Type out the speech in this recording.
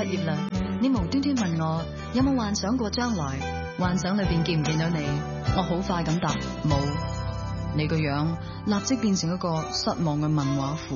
業啦，你無端端問我有冇幻想過將來，幻想裏邊見唔見到你？我好快咁答冇，你個樣立即變成一個失望嘅問畫符。